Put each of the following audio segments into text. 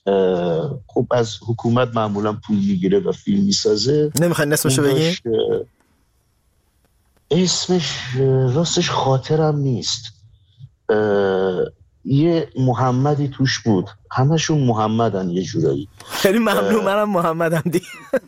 خب از حکومت معمولا پول میگیره و فیلم میسازه. نمیخواین اسمشو بگین؟ اسمش راستش خاطرم نیست. یه محمدی توش بود، همشون محمدن یه جورایی. خیلی ممنون، منم محمدم دیگه.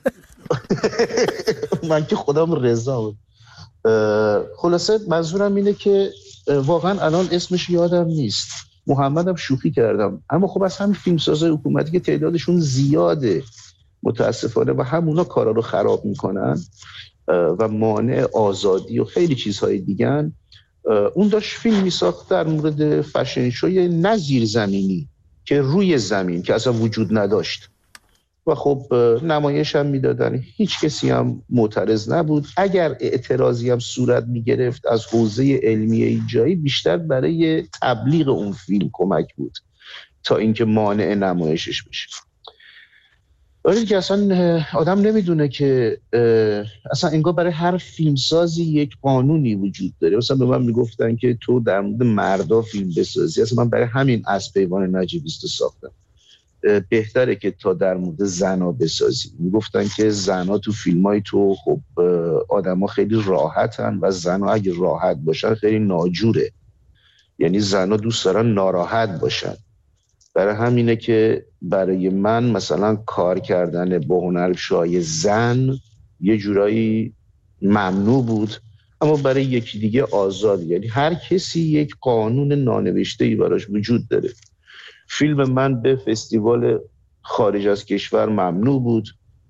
من که خودم رضا بود. خلاصه منظورم اینه که واقعا الان اسمش یادم نیست، محمدم شوخی کردم، اما خب از همین فیلمسازای حکومتی که تعدادشون زیاده متاسفانه و همونا کارا رو خراب میکنن و مانع آزادی و خیلی چیزهای دیگن. اون داشت فیلم میساخت در مورد فشن شوی نه زیرزمینی که روی زمین که اصلا وجود نداشت و خب نمایش هم میدادن، هیچ کسی هم معترض نبود. اگر اعتراضی هم صورت میگرفت از حوزه علمیه جایی، بیشتر برای تبلیغ اون فیلم کمک بود تا اینکه مانع نمایشش بشه. آره که اصلا آدم نمیدونه که اصلا انگار برای هر فیلمسازی یک قانونی وجود داره. مثلا به من میگفتن که تو در مورد مردا فیلم بسازی، اصلا من برای همین اسپیوان نجیبیستو ساختم. بهتره که تا در مورد زنا بسازی. میگفتن که زنا تو فیلمای تو خب آدما خیلی راحتن و زنا اگه راحت باشن خیلی ناجوره، یعنی زنا دوست دارن ناراحت باشن. برای همینه که برای من مثلا کار کردن با هنرپیشه زن یه جورایی ممنوع بود، اما برای یکی دیگه آزاد. یعنی هر کسی یک قانون نانوشته‌ای براش وجود داره. فیلم من به فستیوال خارج از کشور ممنوع بود،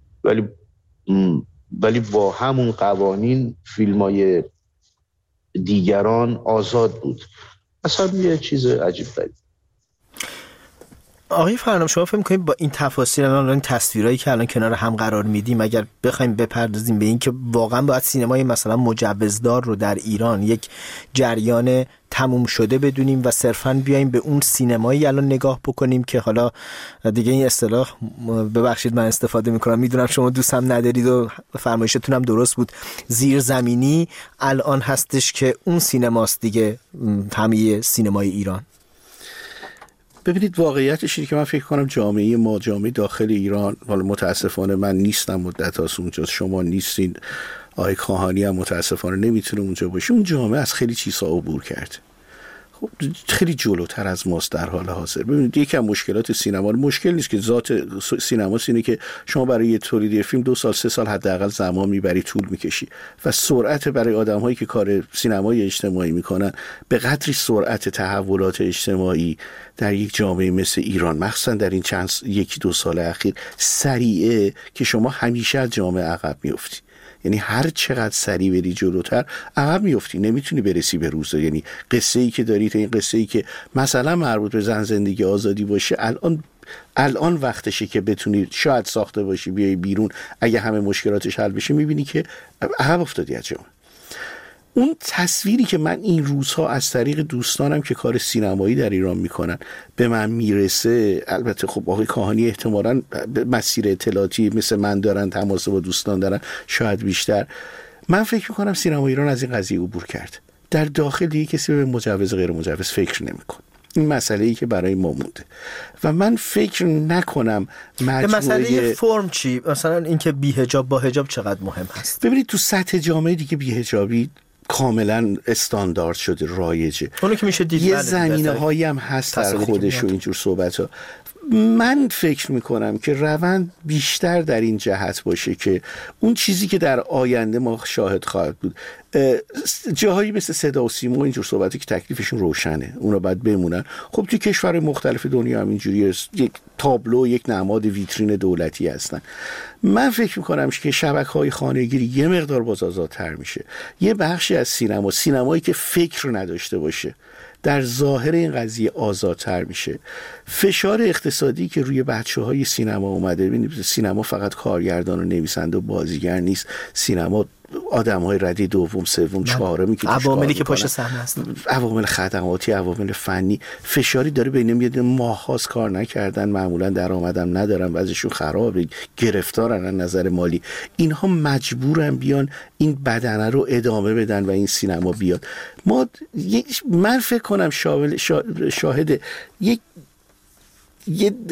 ولی با همون قوانین فیلمای دیگران آزاد بود. اصلا یه چیز عجیب غریب. آقای فرنام، شما فکر می‌کنید با این تفاصیل الان تصویرایی که الان کنار هم قرار میدیم، اگر بخوایم بپردازیم به این که واقعا باید سینمای مثلا مجوزدار رو در ایران یک جریان تموم شده بدونیم و صرفاً بیایم به اون سینمایی الان نگاه بکنیم که حالا دیگه این اصطلاح، ببخشید من استفاده میکنم، میدونم شما دوست هم ندارید و فرمایشتون هم درست بود، زیرزمینی الان هستش که اون سینماست دیگه، همه سینمای ایران. ببینید واقعیتش اینه که من فکر کنم جامعه ما، جامعه داخل ایران، حالا متاسفانه من نیستم مدت هاست اونجا، شما نیستین، آقای کاهانی هم متاسفانه نمیتونه اونجا باشه. اون جامعه از خیلی چیزها عبور کرده، خب خیلی جلوتر از ماست در حال حاضر. ببینید یکی از مشکلات سینما، مشکل نیست که ذات سینما اینه که شما برای یه تولید فیلم 2 سال 3 سال حداقل زمان میبری، طول میکشی و سرعت برای آدم‌هایی که کار سینمای اجتماعی میکنن به قدری سرعت تحولات اجتماعی در یک جامعه مثل ایران، مخصوصا در این چند 1-2 سال اخیر سریعه که شما همیشه از جامعه عقب میافتی. یعنی هر چقدر سریع بری جلوتر عقب میافتی، نمیتونی برسی به روز. یعنی قصه ای که داری، این قصه ای که مثلا مربوط به زن زندگی آزادی باشه، الان وقتشه که بتونی شاید ساخته باشی، بیای بیرون، اگه همه مشکلاتش حل بشه میبینی که عقب افتادی از جامعه. اون تصویری که من این روزها از طریق دوستانم که کار سینمایی در ایران میکنن به من میرسه، البته خب آقای کاهانی احتمالاً مسیر اطلاعاتی مثل من دارن، تماس با دوستان دارن شاید بیشتر، من فکر میکنم سینما ایران از این قضیه عبور کرد. در داخل دیگه کسی به مجوز غیر مجوز فکر نمیکنه. این مسئله‌ای که برای ما مونده و من فکر نکنم مسئله فرم چی؟ مثلا اینکه بی حجاب با حجاب چقدر مهم هست؟ ببینید تو سطح جامعه دیگه بی حجابی کاملا استاندارد شده، رایجه. اونو که میشه دید، یه زمینه‌هایی هم هست در خودش و اینجور صحبت‌ها. من فکر میکنم که روند بیشتر در این جهت باشه که اون چیزی که در آینده ما شاهد خواهد بود، جاهایی مثل صدا و سیما و اینجور صحبتی که تکلیفشون روشنه، اونا باید بمونن. خب توی کشور مختلف دنیا هم اینجوری یک تابلو، یک نماد ویترین دولتی هستن. من فکر میکنم که شبکه‌های خانگیری یه مقدار باز آزادتر میشه. یه بخشی از سینمایی که فکر نداشته باشه در ظاهر این قضیه آزادتر میشه. فشار اقتصادی که روی بچه‌های سینما اومده، ببینید سینما فقط کارگردان و نویسنده و بازیگر نیست، سینما آدم‌های رده دوم، سوم، چهارمی که عواملی که پشت صحنه هستن، عوامل خدماتی، عوامل فنی، فشاری داره بین میاد. ماه‌هاست کار نکردن، معمولا درآمدم ندارن، وضعشون خرابه، گرفتارن از نظر مالی، اینها مجبورن بیان این بدنه رو ادامه بدن و این سینما بیاد. من فکر کنم شاهد یک